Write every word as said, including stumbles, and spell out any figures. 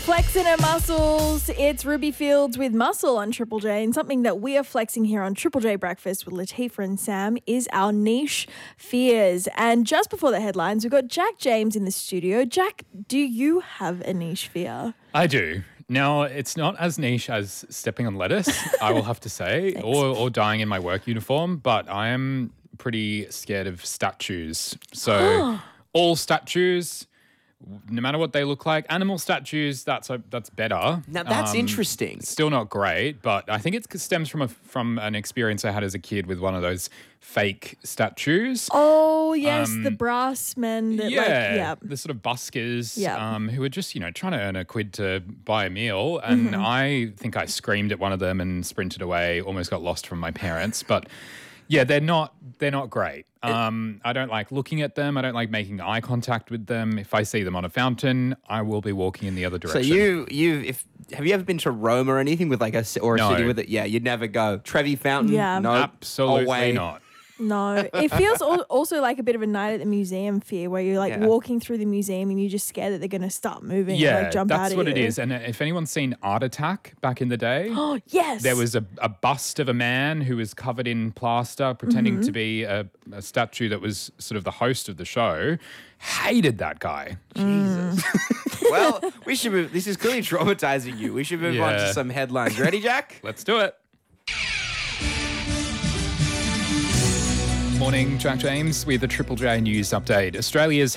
Flexing her muscles. It's Ruby Fields with Muscle on Triple J. And something that we are flexing here on Triple J Breakfast with Latifah and Sam is our niche fears. And just before the headlines, we've got Jack James in the studio. Jack, do you have a niche fear? I do. Now, it's not as niche as stepping on lettuce, I will have to say, or, or dying in my work uniform, but I am pretty scared of statues. So all statues, no matter what they look like, animal statues, that's a, that's better. Now, that's Um, interesting. Still not great, but I think it stems from a from an experience I had as a kid with one of those fake statues. Oh, yes, the brass men. That, yeah, like, yeah. the sort of buskers Yeah. um, who were just, you know, trying to earn a quid to buy a meal. And Mm-hmm. I think I screamed at one of them and sprinted away, almost got lost from my parents. But yeah, they're not they're not great. Um, I don't like looking at them. I don't like making eye contact with them. If I see them on a fountain, I will be walking in the other So direction. you, you, if have you ever been to Rome or anything with like a ci- or a No. city with it? Yeah, you'd never go. Trevi Fountain. Yeah. no, Absolutely away. not. No, it feels al- also like a bit of a night at the museum fear where you're like Yeah. walking through the museum and you're just scared that they're going to start moving Yeah, and like jump out that's at what you. it is. And uh, if anyone's seen Art Attack back in the day, Oh, yes. there was a, a bust of a man who was covered in plaster, pretending Mm-hmm. to be a, a statue that was sort of the host of the show. Hated that guy. Mm. Well, we should move. This is clearly traumatizing you. We should move on to Yeah. some headlines. Ready, Jack? Let's do it. Morning, Jack James with a Triple J News update. Australia's